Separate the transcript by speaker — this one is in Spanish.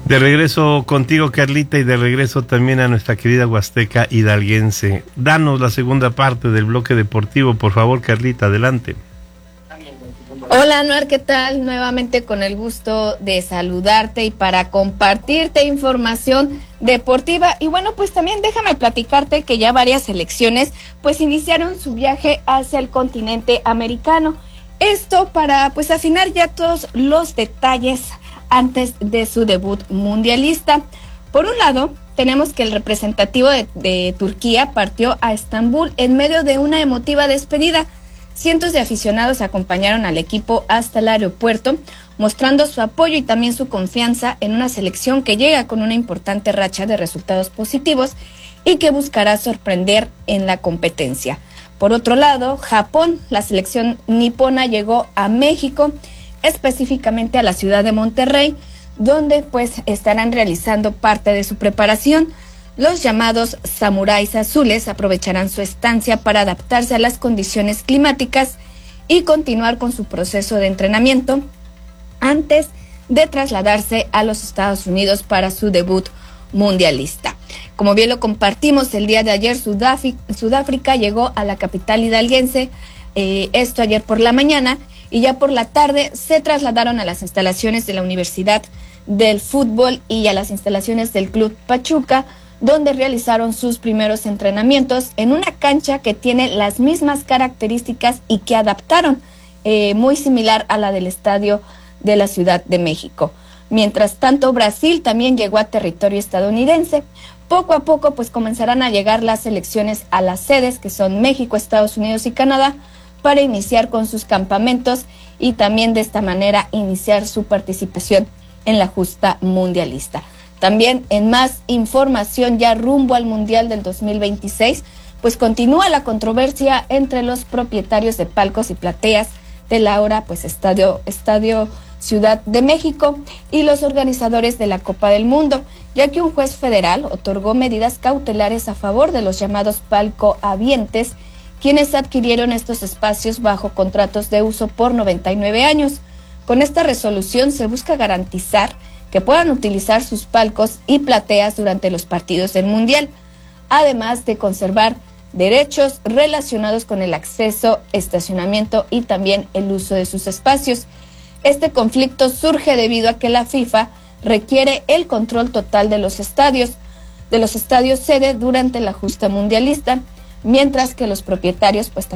Speaker 1: De regreso contigo, Carlita, y de regreso también a nuestra querida Huasteca hidalguense. Danos la segunda parte del bloque deportivo, por favor, Carlita, adelante.
Speaker 2: Hola, Anuar, ¿qué tal? Nuevamente con el gusto de saludarte y para compartirte información deportiva. Y bueno, pues también déjame platicarte que ya varias selecciones pues iniciaron su viaje hacia el continente americano. Esto para pues afinar ya todos los detalles antes de su debut mundialista. Por un lado, tenemos que el representativo de Turquía partió a Estambul en medio de una emotiva despedida. Cientos de aficionados acompañaron al equipo hasta el aeropuerto, mostrando su apoyo y también su confianza en una selección que llega con una importante racha de resultados positivos y que buscará sorprender en la competencia. Por otro lado, Japón, la selección nipona llegó a México, específicamente a la ciudad de Monterrey, donde pues estarán realizando parte de su preparación. Los llamados samuráis azules aprovecharán su estancia para adaptarse a las condiciones climáticas y continuar con su proceso de entrenamiento antes de trasladarse a los Estados Unidos para su debut mundialista. Como bien lo compartimos el día de ayer, Sudáfrica llegó a la capital hidalguense, esto ayer por la mañana, y ya por la tarde se trasladaron a las instalaciones de la Universidad del Fútbol y a las instalaciones del Club Pachuca, donde realizaron sus primeros entrenamientos en una cancha que tiene las mismas características y que adaptaron, muy similar a la del Estadio de la Ciudad de México. Mientras tanto, Brasil también llegó a territorio estadounidense. Poco a poco pues comenzarán a llegar las selecciones a las sedes, que son México, Estados Unidos y Canadá, para iniciar con sus campamentos y también de esta manera iniciar su participación en la justa mundialista. También en más información ya rumbo al Mundial del 2026, pues continúa la controversia entre los propietarios de palcos y plateas del ahora pues Estadio Ciudad de México y los organizadores de la Copa del Mundo, ya que un juez federal otorgó medidas cautelares a favor de los llamados palcohabientes, quienes adquirieron estos espacios bajo contratos de uso por 99 años. Con esta resolución se busca garantizar que puedan utilizar sus palcos y plateas durante los partidos del Mundial, además de conservar derechos relacionados con el acceso, estacionamiento y también el uso de sus espacios. Este conflicto surge debido a que la FIFA requiere el control total de los estadios sede durante la justa mundialista, mientras que los propietarios pues